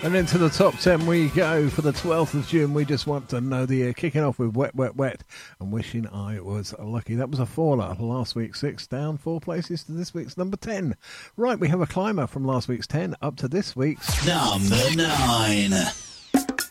And into the top 10 we go for the 12th of June. We just want to know the year. Kicking off with Wet, Wet, Wet and Wishing I Was Lucky. That was a faller. Last week's 6 down 4 places to this week's number 10. Right, we have a climber from last week's 10 up to this week's number 9.